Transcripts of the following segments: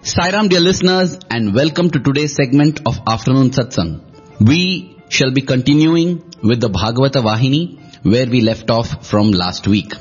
Sairam, dear listeners, and welcome to today's segment of Afternoon Satsang. We shall be continuing with the Bhagavata Vahini, where we left off from last week.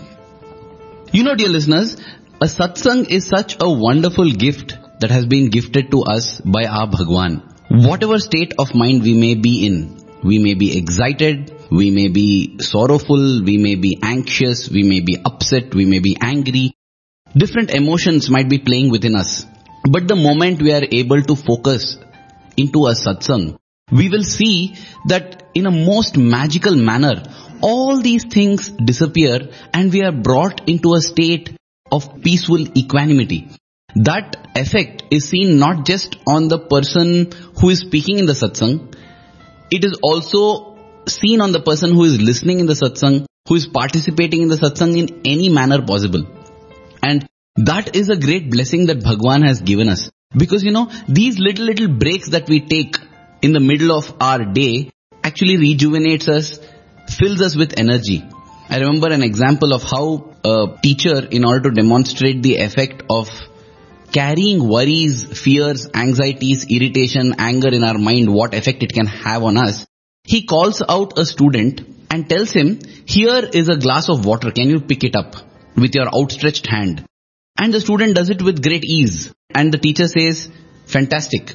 You know, dear listeners, a satsang is such a wonderful gift that has been gifted to us by our Bhagwan. Whatever state of mind we may be in, we may be excited, we may be sorrowful, we may be anxious, we may be upset, we may be angry. Different emotions might be playing within us. But the moment we are able to focus into a satsang, we will see that in a most magical manner, all these things disappear and we are brought into a state of peaceful equanimity. That effect is seen not just on the person who is speaking in the satsang, it is also seen on the person who is listening in the satsang, who is participating in the satsang in any manner possible. And that is a great blessing that Bhagwan has given us. Because these little breaks that we take in the middle of our day actually rejuvenates us, fills us with energy. I remember an example of how a teacher, in order to demonstrate the effect of carrying worries, fears, anxieties, irritation, anger in our mind, what effect it can have on us, he calls out a student and tells him, here is a glass of water, can you pick it up with your outstretched hand? And the student does it with great ease. And the teacher says, fantastic.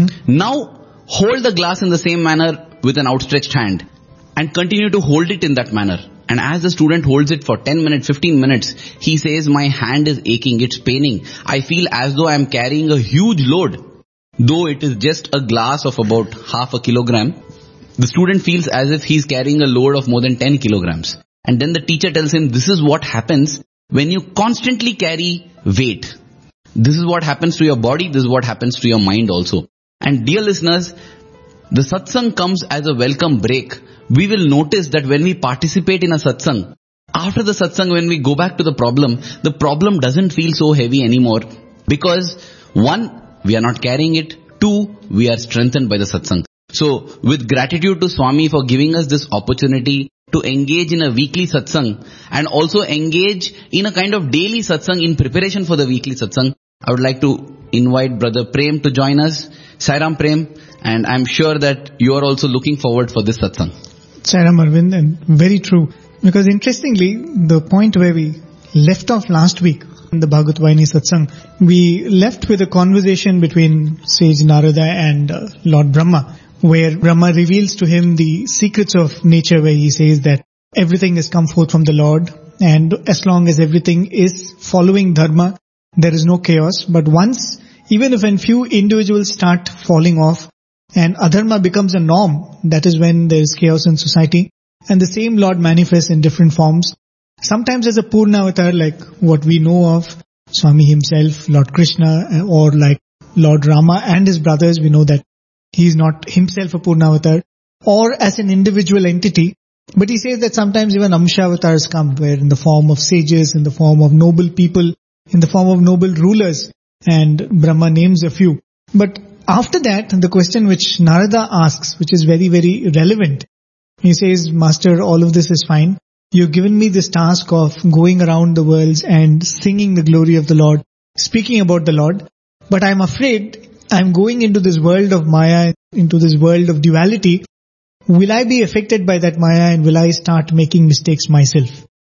Now hold the glass in the same manner with an outstretched hand and continue to hold it in that manner. And as the student holds it for 10 minutes, 15 minutes, he says, my hand is aching, it's paining. I feel as though I am carrying a huge load. Though it is just a glass of about half a kilogram, the student feels as if he's carrying a load of more than 10 kilograms. And then the teacher tells him, this is what happens when you constantly carry weight. This is what happens to your body, this is what happens to your mind also. And dear listeners, the satsang comes as a welcome break. We will notice that when we participate in a satsang, after the satsang, when we go back to the problem doesn't feel so heavy anymore. Because 1, we are not carrying it. 2, we are strengthened by the satsang. So with gratitude to Swami for giving us this opportunity to engage in a weekly satsang and also engage in a kind of daily satsang in preparation for the weekly satsang, I would like to invite Brother Prem to join us. Sairam Prem, and I'm sure that you are also looking forward for this satsang. Sairam Arvind, and very true. Because interestingly, the point where we left off last week in the Bhagavad Vahini satsang, we left with a conversation between sage Narada and Lord Brahma, where Brahma reveals to him the secrets of nature, where he says that everything has come forth from the Lord, and as long as everything is following dharma, there is no chaos. But once, even if when few individuals start falling off and adharma becomes a norm, that is when there is chaos in society. And the same Lord manifests in different forms. Sometimes as a Purna avatar, like what we know of Swami himself, Lord Krishna, or like Lord Rama and his brothers, we know that he is not himself a Purna avatar, or as an individual entity. But he says that sometimes even Amsha avatars come, where in the form of sages, in the form of noble people, in the form of noble rulers, and Brahma names a few. But after that, the question which Narada asks, which is very, very relevant, he says, Master, all of this is fine. You've given me this task of going around the worlds and singing the glory of the Lord, speaking about the Lord. But I'm afraid I'm going into this world of Maya, into this world of duality. Will I be affected by that Maya, and will I start making mistakes myself?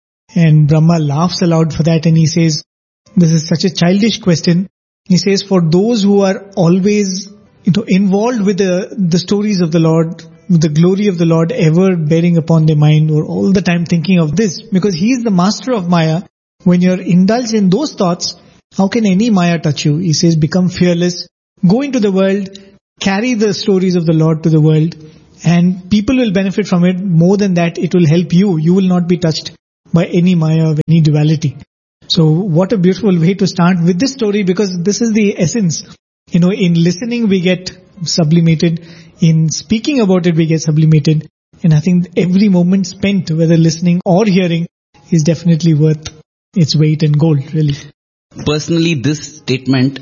And Brahma laughs aloud for that, and he says, this is such a childish question. He says, for those who are always involved with the stories of the Lord, with the glory of the Lord ever bearing upon their mind, or all the time thinking of this, because he is the master of Maya. When you're indulged in those thoughts, how can any Maya touch you? He says, become fearless, go into the world, carry the stories of the Lord to the world, and people will benefit from it. More than that, it will help you. You will not be touched by any Maya, of any duality. So what a beautiful way to start with this story, because this is the essence. In listening we get sublimated, in speaking about it we get sublimated, and I think every moment spent, whether listening or hearing, is definitely worth its weight in gold, really. Personally, this statement,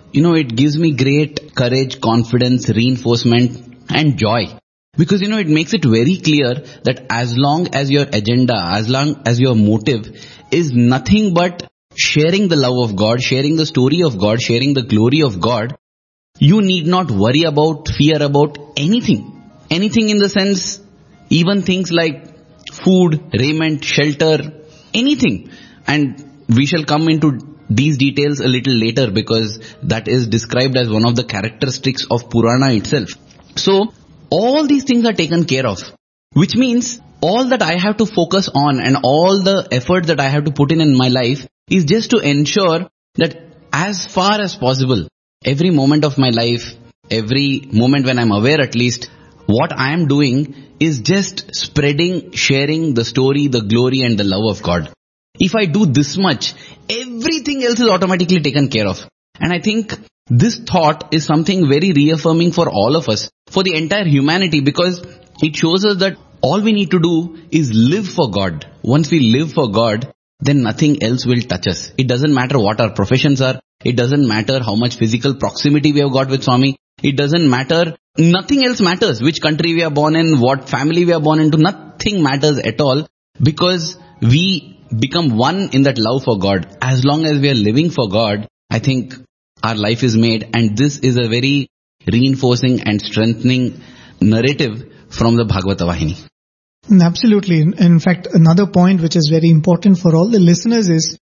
it gives me great courage, confidence, reinforcement and joy. Because, it makes it very clear that as long as your agenda, as long as your motive is nothing but sharing the love of God, sharing the story of God, sharing the glory of God, you need not worry about, fear about anything. Anything in the sense, even things like food, raiment, shelter, anything. And we shall come into these details a little later because that is described as one of the characteristics of Purana itself. So, all these things are taken care of, which means all that I have to focus on and all the effort that I have to put in my life is just to ensure that as far as possible, every moment of my life, every moment when I'm aware at least, what I am doing is just spreading, sharing the story, the glory and the love of God. If I do this much, everything else is automatically taken care of. And I think this thought is something very reaffirming for all of us, for the entire humanity, because it shows us that all we need to do is live for God. Once we live for God, then nothing else will touch us. It doesn't matter what our professions are. It doesn't matter how much physical proximity we have got with Swami. It doesn't matter. Nothing else matters. Which country we are born in, what family we are born into. Nothing matters at all because we become one in that love for God. As long as we are living for God, I think our life is made, and this is a very reinforcing and strengthening narrative from the Bhagavata Vahini. Absolutely. In fact, another point which is very important for all the listeners is,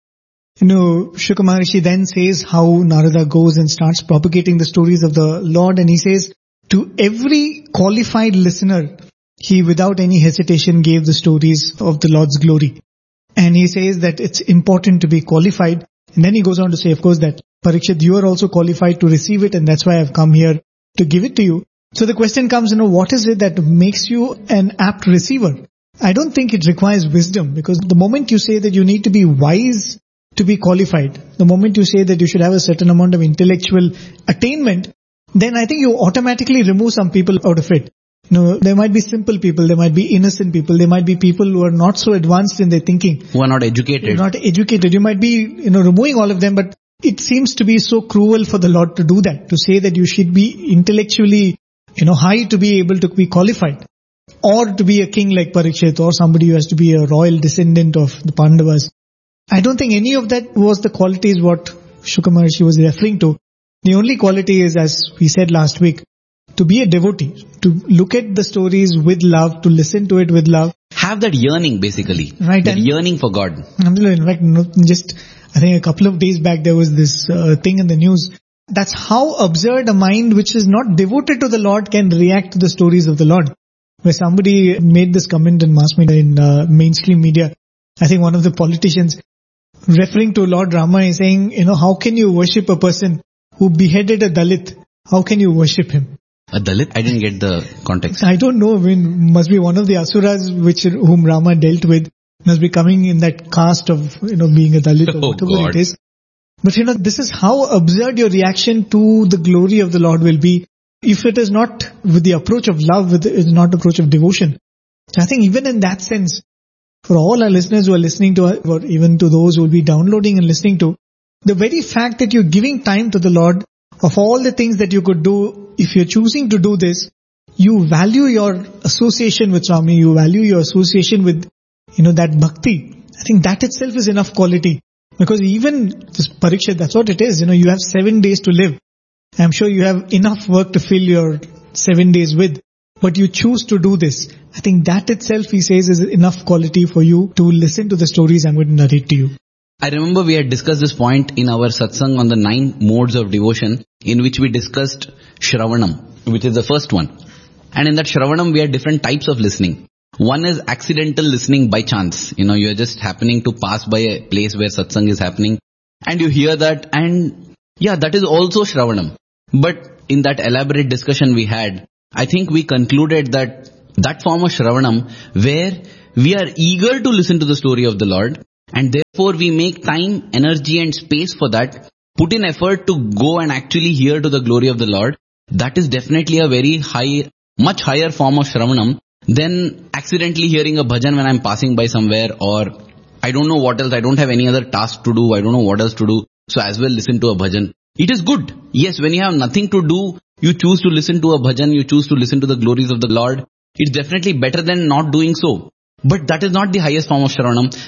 Shukra Maharishi then says how Narada goes and starts propagating the stories of the Lord, and he says to every qualified listener, he without any hesitation gave the stories of the Lord's glory. And he says that it's important to be qualified. And then he goes on to say, of course, that Parikshit, you are also qualified to receive it, and that's why I've come here to give it to you. So the question comes, what is it that makes you an apt receiver? I don't think it requires wisdom, because the moment you say that you need to be wise to be qualified, the moment you say that you should have a certain amount of intellectual attainment, then I think you automatically remove some people out of it. There might be simple people, there might be innocent people, there might be people who are not so advanced in their thinking. Who are not educated. Not educated. You might be, removing all of them, but it seems to be so cruel for the Lord to do that, to say that you should be intellectually, high to be able to be qualified. Or to be a king like Parikshit, or somebody who has to be a royal descendant of the Pandavas. I don't think any of that was the qualities what Shukra Maharishi was referring to. The only quality is, as we said last week, to be a devotee, to look at the stories with love, to listen to it with love. Have that yearning basically. Right. That yearning for God. In fact, I think a couple of days back there was this thing in the news. That's how absurd a mind which is not devoted to the Lord can react to the stories of the Lord. Where somebody made this comment in mass media, in mainstream media. I think one of the politicians referring to Lord Rama is saying, how can you worship a person who beheaded a Dalit? How can you worship him? A Dalit? I didn't get the context. I don't know. Must be one of the asuras whom Rama dealt with. Must be coming in that caste of, being a Dalit or whatever it is. But this is how absurd your reaction to the glory of the Lord will be if it is not with the approach of love, it is not approach of devotion. So I think even in that sense, for all our listeners who are listening to us, or even to those who will be downloading and listening to, the very fact that you're giving time to the Lord, of all the things that you could do, if you're choosing to do this, you value your association with Swami, you value your association with, that bhakti. I think that itself is enough quality. Because even this Parikshit, that's what it is. You have 7 days to live. I'm sure you have enough work to fill your 7 days with. But you choose to do this. I think that itself, he says, is enough quality for you to listen to the stories I'm going to narrate to you. I remember we had discussed this point in our satsang on the 9 modes of devotion, in which we discussed Shravanam, which is the first one. And in that Shravanam, we had different types of listening. One is accidental listening by chance. You're just happening to pass by a place where satsang is happening and you hear that, and that is also Shravanam. But in that elaborate discussion we had, I think we concluded that form of Shravanam where we are eager to listen to the story of the Lord, and therefore we make time, energy and space for that, put in effort to go and actually hear to the glory of the Lord. That is definitely a very high, much higher form of Shravanam than accidentally hearing a bhajan when I'm passing by somewhere, or I don't know what else, I don't have any other task to do, I don't know what else to do, so as well listen to a bhajan. It is good. Yes, when you have nothing to do, you choose to listen to a bhajan, you choose to listen to the glories of the Lord. It's definitely better than not doing so. But that is not the highest form of Shravanam.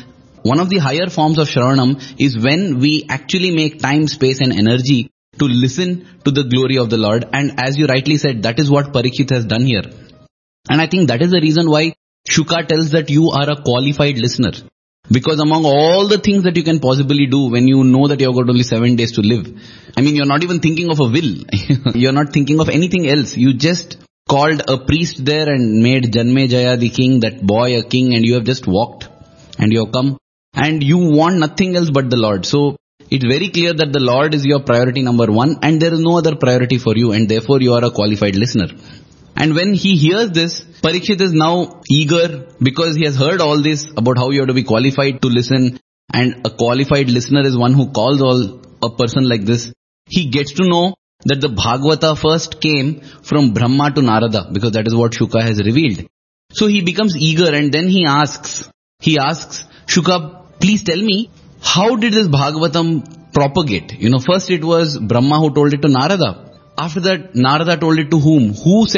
one of the higher forms of Shravanam is when we actually make time, space and energy to listen to the glory of the Lord. And as you rightly said, that is what Parikshit has done here. And I think that is the reason why Shuka tells that you are a qualified listener. Because among all the things that you can possibly do when you know that you have got only 7 days to live, I mean, you're not even thinking of a will. You're not thinking of anything else. You just called a priest there and made Janmejaya the king, that boy a king, and you have just walked and you have come and you want nothing else but the Lord. So it's very clear that the Lord is your priority number one and there is no other priority for you, and therefore you are a qualified listener. And when he hears this, Parikshit is now eager because he has heard all this about how you have to be qualified to listen, and a qualified listener is one who calls a person like this. He gets to know that the Bhagavata first came from Brahma to Narada, because that is what Shuka has revealed. So he becomes eager and then he asks, Shuka, please tell me, how did this Bhagavatam propagate? First it was Brahma who told it to Narada. After that, Narada told it to whom?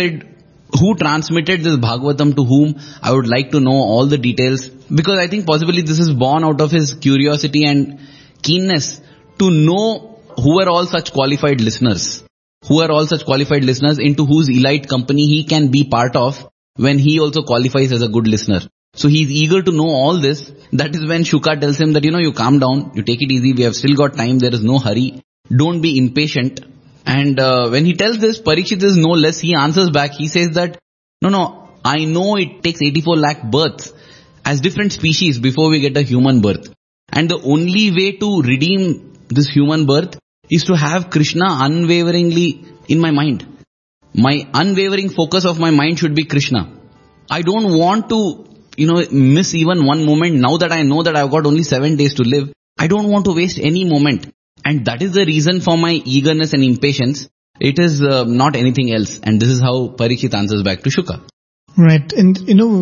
Who transmitted this Bhagavatam to whom? I would like to know all the details, because I think possibly this is born out of his curiosity and keenness to know who are all such qualified listeners. Who are all such qualified listeners into whose elite company he can be part of when he also qualifies as a good listener. So he is eager to know all this. That is when Shuka tells him that, you calm down, you take it easy, we have still got time, there is no hurry, don't be impatient. And when he tells this, Parikshit is no less, he answers back, he says that, no, I know it takes 84 lakh births as different species before we get a human birth. And the only way to redeem this human birth is to have Krishna unwaveringly in my mind. My unwavering focus of my mind should be Krishna. I don't want to, miss even one moment. Now that I know that I've got only 7 days to live, I don't want to waste any moment. And that is the reason for my eagerness and impatience. It is not anything else. And this is how Parikshit answers back to Shuka. Right. And,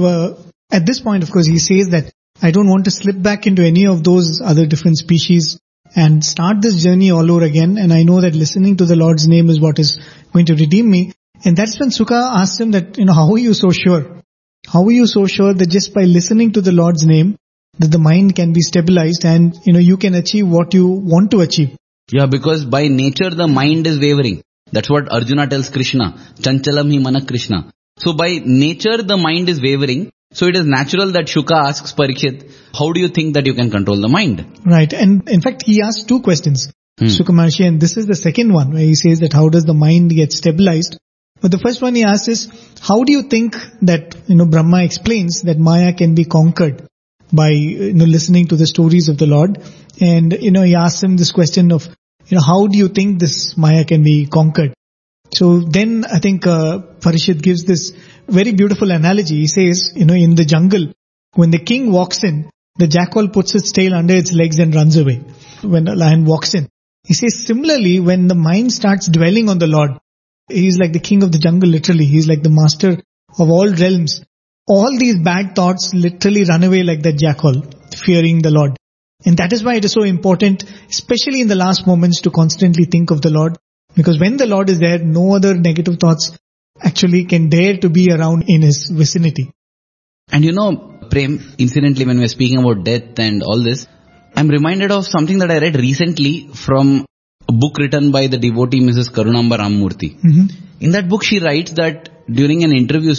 at this point, of course, he says that I don't want to slip back into any of those other different species and start this journey all over again. And I know that listening to the Lord's name is what is going to redeem me. And that's when Shuka asked him that, how are you so sure? How are you so sure that just by listening to the Lord's name, that the mind can be stabilized and, you can achieve what you want to achieve? Yeah, because by nature the mind is wavering. That's what Arjuna tells Krishna. Chanchalam hi mana Krishna. So by nature the mind is wavering. So it is natural that Shuka asks Parikshit, how do you think that you can control the mind? Right. And in fact, he asked 2 questions, Shuka Maharshi, and this is the second one where he says that how does the mind get stabilized? But the first one he asks is, how do you think that, Brahma explains that Maya can be conquered by, listening to the stories of the Lord? And, he asks him this question of, how do you think this Maya can be conquered? So then I think Parikshit gives this very beautiful analogy. He says, in the jungle, when the king walks in, the jackal puts its tail under its legs and runs away when a lion walks in. He says, similarly, when the mind starts dwelling on the Lord, he's like the king of the jungle, literally. He's like the master of all realms. All these bad thoughts literally run away like that jackal, fearing the Lord. And that is why it is so important, especially in the last moments, to constantly think of the Lord. Because when the Lord is there, no other negative thoughts actually can dare to be around in his vicinity. And Prem, incidentally, when we're speaking about death and all this, I'm reminded of something that I read recently from a book written by the devotee Mrs. Karunamba Ramamurthy. Mm-hmm. In that book, she writes that during an interview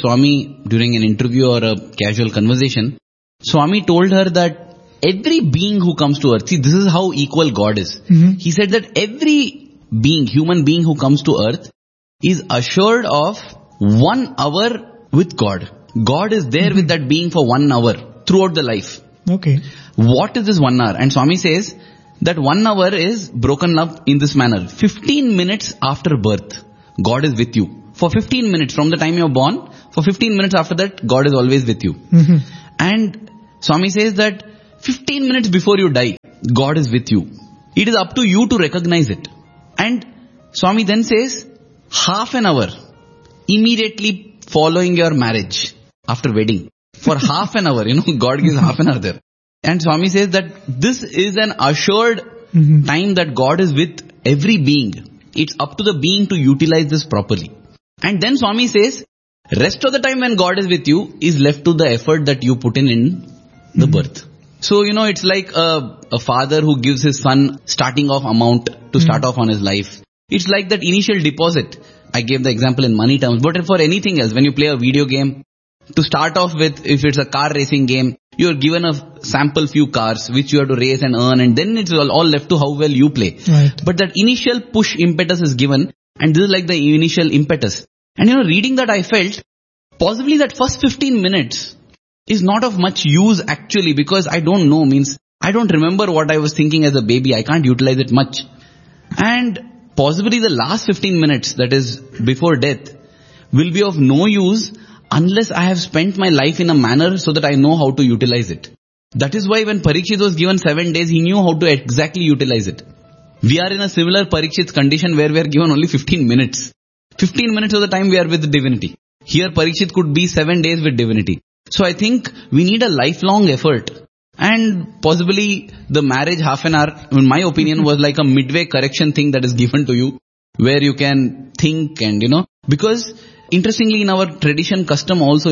or a casual conversation, Swami told her that every being who comes to earth, see, this is how equal God is. Mm-hmm. He said that every human being who comes to earth is assured of 1 hour with God. God is there with that being for 1 hour throughout the life. Okay. What is this 1 hour? And Swami says that 1 hour is broken up in this manner. 15 minutes after birth, God is with you. For 15 minutes from the time you're born, for 15 minutes after that, God is always with you. Mm-hmm. And Swami says that 15 minutes before you die, God is with you. It is up to you to recognize it. And Swami then says, half an hour immediately following your marriage, after wedding, for half an hour, God gives half an hour there. And Swami says that this is an assured time that God is with every being. It's up to the being to utilize this properly. And then Swami says, rest of the time when God is with you is left to the effort that you put in the birth. So, it's like a father who gives his son starting off amount to start off on his life. It's like that initial deposit. I gave the example in money terms, but for anything else, when you play a video game, to start off with, if it's a car racing game, you're given a sample few cars which you have to race and earn, and then it's all left to how well you play. Right. But that initial push impetus is given, and this is like the initial impetus. And reading that, I felt possibly that first 15 minutes is not of much use actually, because I don't know, I don't remember what I was thinking as a baby. I can't utilize it much. And possibly the last 15 minutes, that is before death, will be of no use unless I have spent my life in a manner so that I know how to utilize it. That is why when Parikshit was given 7 days, he knew how to exactly utilize it. We are in a similar Parikshit's condition where we are given only 15 minutes. 15 minutes of the time we are with divinity. Here Parikshit could be 7 days with divinity. So I think we need a lifelong effort. And possibly the marriage half an hour, in my opinion, was like a midway correction thing that is given to you, where you can think and, because interestingly in our tradition custom also,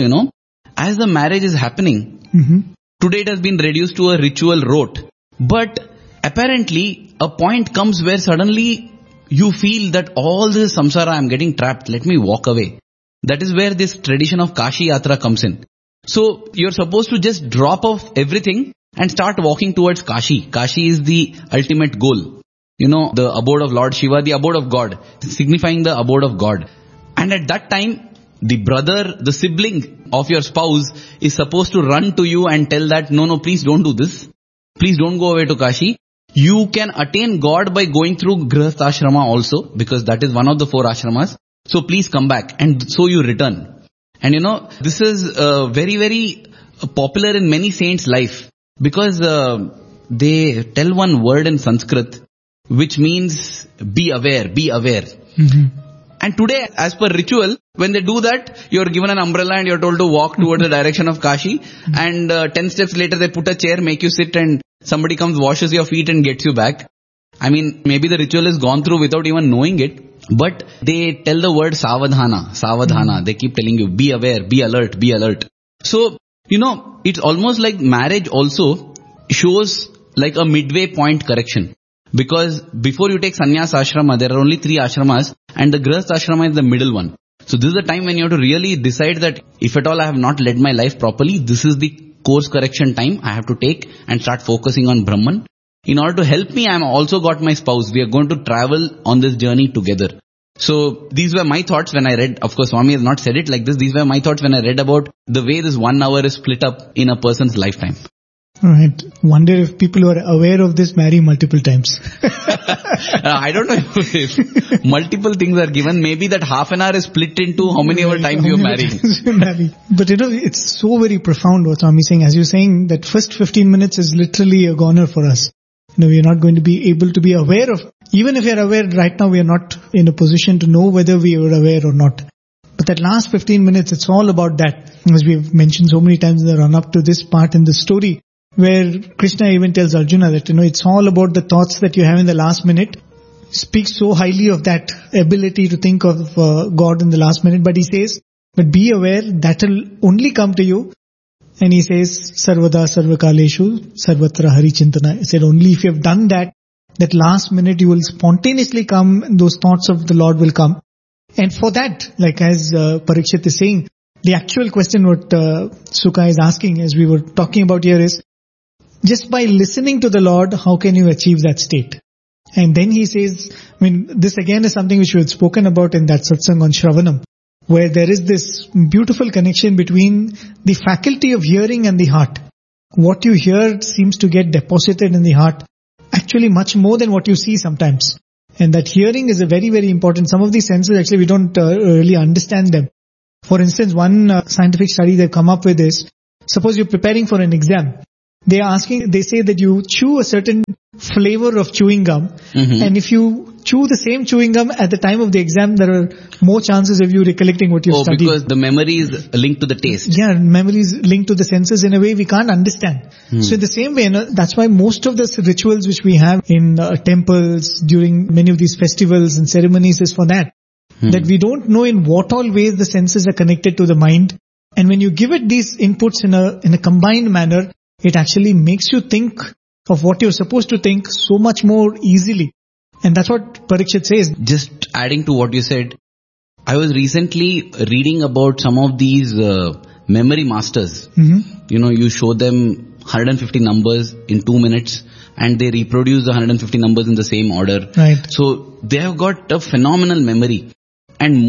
as the marriage is happening, today it has been reduced to a ritual rote. But apparently a point comes where suddenly you feel that all this samsara, I am getting trapped, let me walk away. That is where this tradition of Kashi Yatra comes in. So you're supposed to just drop off everything and start walking towards Kashi. Kashi is the ultimate goal. The abode of Lord Shiva, the abode of God, signifying the abode of God. And at that time, the brother, the sibling of your spouse is supposed to run to you and tell that, no, please don't do this. Please don't go away to Kashi. You can attain God by going through Grihastha Ashrama also, because that is one of the 4 ashramas. So please come back. And so you return. And this is very, very popular in many saints' life, because they tell one word in Sanskrit which means be aware, be aware. And today, as per ritual, when they do that, you're given an umbrella and you're told to walk towards the direction of Kashi, and 10 steps later they put a chair, make you sit, and somebody comes, washes your feet and gets you back. Maybe the ritual is gone through without even knowing it. But they tell the word savadhana, savadhana. They keep telling you, be aware, be alert, be alert. So, it's almost like marriage also shows like a midway point correction. Because before you take sannyas ashrama, there are only 3 ashramas, and the grihastha ashrama is the middle one. So this is the time when you have to really decide that if at all I have not led my life properly, this is the course correction time I have to take and start focusing on Brahman. In order to help me, I am also got my spouse. We are going to travel on this journey together. So these were my thoughts when I read, of course Swami has not said it like this, these were my thoughts when I read about the way this 1 hour is split up in a person's lifetime. Right. Wonder if people who are aware of this marry multiple times. I don't know if multiple things are given. Maybe that half an hour is split into how many times you marry. But it's so very profound what Swami is saying. As you're saying, that first 15 minutes is literally a goner for us. We are not going to be able to be aware of, even if we are aware right now, we are not in a position to know whether we are aware or not. But that last 15 minutes, it's all about that. As we've mentioned so many times in the run up to this part in the story, where Krishna even tells Arjuna that, it's all about the thoughts that you have in the last minute. Speaks so highly of that ability to think of God in the last minute. But he says, but be aware, that will only come to you. And he says, Sarvada Sarvakaleshu Sarvatra Hari Chintana. He said, only if you have done that last minute you will spontaneously come, those thoughts of the Lord will come. And for that, like as Parikshit is saying, the actual question what Sukha is asking, as we were talking about here, is, just by listening to the Lord, how can you achieve that state? And then he says, this again is something which we had spoken about in that satsang on Shravanam, where there is this beautiful connection between the faculty of hearing and the heart. What you hear seems to get deposited in the heart, actually much more than what you see sometimes. And that hearing is a very, very important. Some of these senses actually we don't really understand them. For instance, one scientific study they've come up with is, suppose you're preparing for an exam. They say that you chew a certain flavor of chewing gum, and if you chew the same chewing gum at the time of the exam, there are more chances of you recollecting what you studied. Because the memory is linked to the taste. Yeah, memory is linked to the senses in a way we can't understand. So in the same way, that's why most of the rituals which we have in temples during many of these festivals and ceremonies is for that. That we don't know in what all ways the senses are connected to the mind. And when you give it these inputs in a combined manner, it actually makes you think of what you're supposed to think so much more easily. And that's what Parikshit says. Just adding to what you said, I was recently reading about some of these memory masters. You show them 150 numbers in 2 minutes and they reproduce the 150 numbers in the same order. Right. So they have got a phenomenal memory. And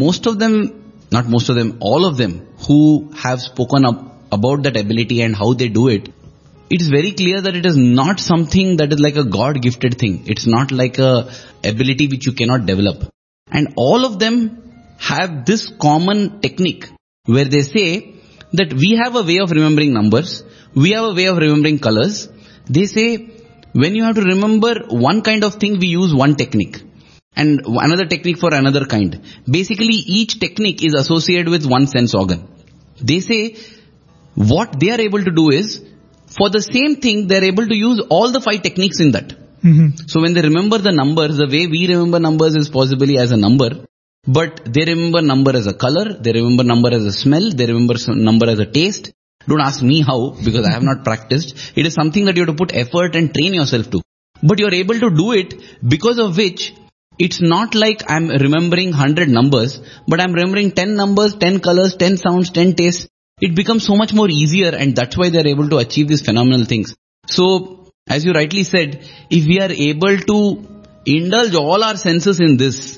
all of them who have spoken up about that ability and how they do it, it is very clear that it is not something that is like a God-gifted thing. It's not like a ability which you cannot develop. And all of them have this common technique where they say that we have a way of remembering numbers, we have a way of remembering colors. They say when you have to remember one kind of thing, we use one technique and another technique for another kind. Basically, each technique is associated with one sense organ. They say what they are able to do is, for the same thing, they are able to use all the 5 techniques in that. So when they remember the numbers, the way we remember numbers is possibly as a number, but they remember number as a color, they remember number as a smell, they remember number as a taste. Don't ask me how, because I have not practiced. It is something that you have to put effort and train yourself to. But you are able to do it, because of which it's not like I'm remembering 100 numbers, but I'm remembering 10 numbers, 10 colors, 10 sounds, 10 tastes. It becomes so much more easier, and that's why they're able to achieve these phenomenal things. So, as you rightly said, if we are able to indulge all our senses in this,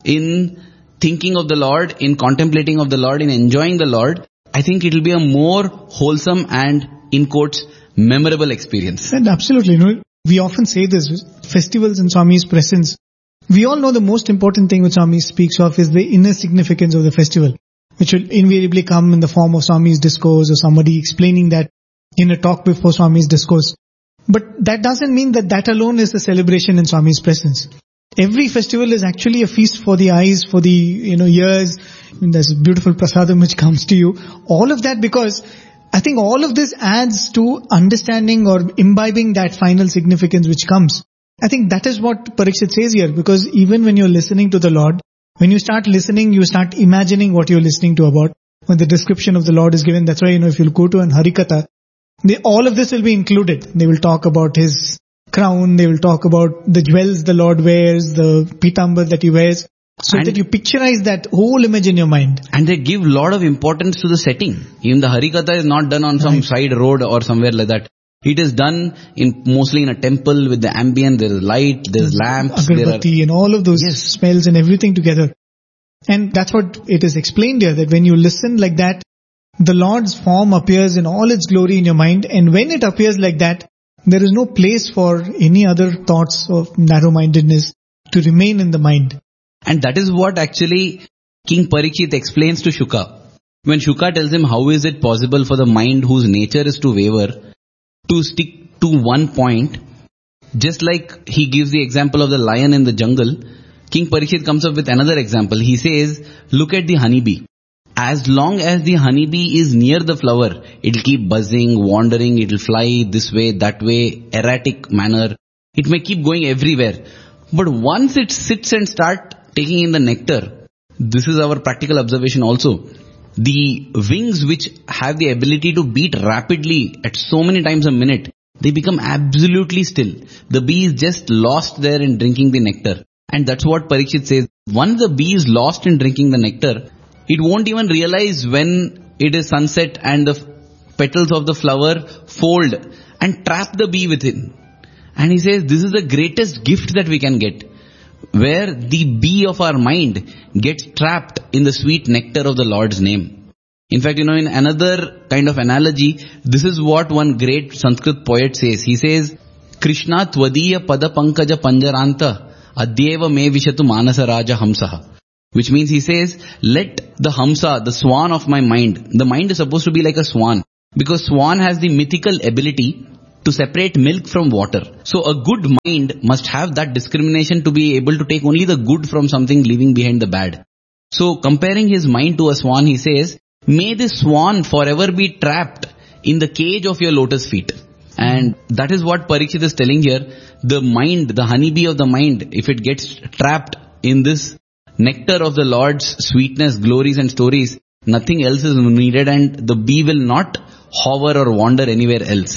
in thinking of the Lord, in contemplating of the Lord, in enjoying the Lord, I think it will be a more wholesome and, in quotes, memorable experience. And absolutely. We often say this, festivals in Swami's presence. We all know the most important thing which Swami speaks of is the inner significance of the festival, which will invariably come in the form of Swami's discourse or somebody explaining that in a talk before Swami's discourse. But that doesn't mean that alone is the celebration in Swami's presence. Every festival is actually a feast for the eyes, for the ears. There's a beautiful prasadam which comes to you. All of that, because I think all of this adds to understanding or imbibing that final significance which comes. I think that is what Parikshit says here, because even when you're listening to the Lord, when you start listening, you start imagining what you're listening to about. When the description of the Lord is given, that's why, if you'll go to an Harikatha, all of this will be included. They will talk about his crown, they will talk about the jewels the Lord wears, the pitambar that he wears, so that you picturize that whole image in your mind. And they give a lot of importance to the setting. Even the Harikatha is not done on some side road or somewhere like that. It is done mostly in a temple with the ambient, there is light, there is lamps. Agarbatti and all of those smells and everything together. And that's what it is explained here, that when you listen like that, the Lord's form appears in all its glory in your mind. And when it appears like that, there is no place for any other thoughts of narrow-mindedness to remain in the mind. And that is what actually King Parikshit explains to Shuka. When Shuka tells him how is it possible for the mind whose nature is to waver to stick to one point, just like he gives the example of the lion in the jungle, King Parikshit comes up with another example. He says, look at the honeybee. As long as the honeybee is near the flower, it'll keep buzzing, wandering, it'll fly this way, that way, erratic manner. It may keep going everywhere. But once it sits and starts taking in the nectar, this is our practical observation also. The wings which have the ability to beat rapidly at so many times a minute, they become absolutely still. The bee is just lost there in drinking the nectar. And that's what Parikshit says. Once the bee is lost in drinking the nectar, it won't even realize when it is sunset and the petals of the flower fold and trap the bee within. And he says this is the greatest gift that we can get, where the bee of our mind gets trapped in the sweet nectar of the Lord's name. In fact, in another kind of analogy, this is what one great Sanskrit poet says. He says, Krishna tvadiya pada pankaja panjaranta adyeva me vishatu manasa raja hamsaha. Which means he says, let the hamsa, the swan of my mind, the mind is supposed to be like a swan, because swan has the mythical ability to separate milk from water. So a good mind must have that discrimination to be able to take only the good from something, leaving behind the bad. So comparing his mind to a swan, he says, may this swan forever be trapped in the cage of your lotus feet. And that is what Parikshit is telling here. The mind, the honeybee of the mind, if it gets trapped in this nectar of the Lord's sweetness, glories and stories, nothing else is needed, and the bee will not hover or wander anywhere else.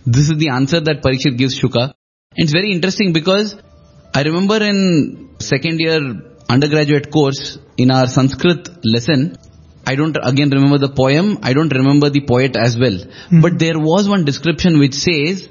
This is the answer that Parikshit gives Shuka. It's very interesting because I remember in second year undergraduate course in our Sanskrit lesson, I don't again remember the poem, I don't remember the poet as well. But there was one description which says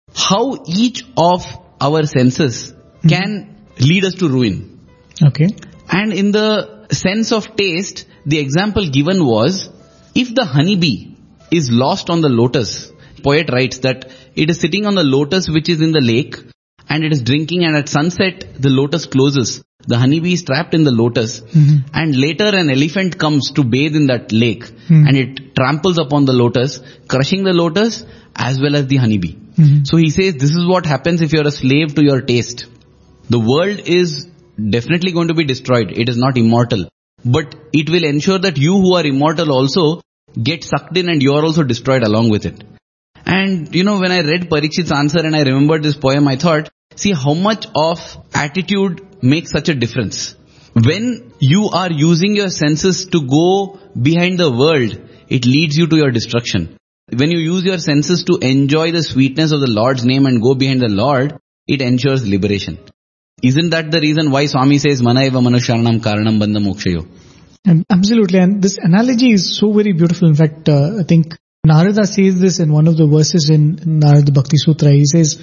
how each of our senses can lead us to ruin. Okay. And in the sense of taste, the example given was, if the honeybee is lost on the lotus, poet writes that it is sitting on the lotus which is in the lake and it is drinking, and at sunset the lotus closes. The honeybee is trapped in the lotus and later an elephant comes to bathe in that lake and it tramples upon the lotus, crushing the lotus as well as the honeybee. So he says this is what happens if you are a slave to your taste. The world is definitely going to be destroyed. It is not immortal. But it will ensure that you who are immortal also get sucked in and you are also destroyed along with it. And when I read Parikshit's answer and I remembered this poem, I thought, see how much of attitude makes such a difference. When you are using your senses to go behind the world, it leads you to your destruction. When you use your senses to enjoy the sweetness of the Lord's name and go behind the Lord, it ensures liberation. Isn't that the reason why Swami says, Mana eva manusharanam karanam bandha mokshayo? And absolutely. And this analogy is so very beautiful. In fact, I think Narada says this in one of the verses in Narada Bhakti Sutra. He says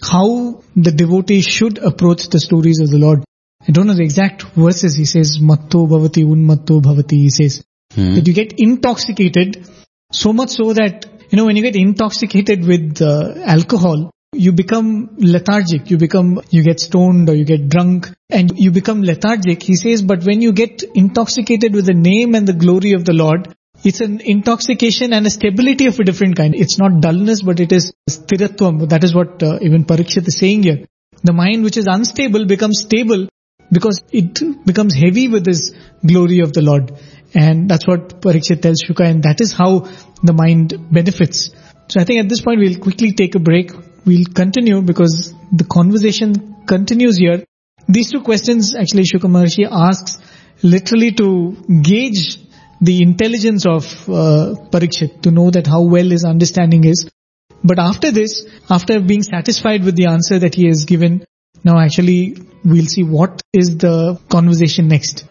how the devotee should approach the stories of the Lord. I don't know the exact verses. He says, Matto bhavati unmatto bhavati. He says that you get intoxicated, so much so that, when you get intoxicated with alcohol, you become lethargic, you get stoned or you get drunk and you become lethargic. He says, but when you get intoxicated with the name and the glory of the Lord, it's an intoxication and a stability of a different kind. It's not dullness, but it is sthiratvam. That is what even Parikshit is saying here. The mind which is unstable becomes stable because it becomes heavy with this glory of the Lord. And that's what Parikshit tells Shuka, and that is how the mind benefits. So I think at this point we'll quickly take a break. We'll continue because the conversation continues here. These two questions actually Shuka Maharshi asks literally to gauge the intelligence of Parikshit, to know that how well his understanding is. But after this, after being satisfied with the answer that he has given, now actually we'll see what is the conversation next.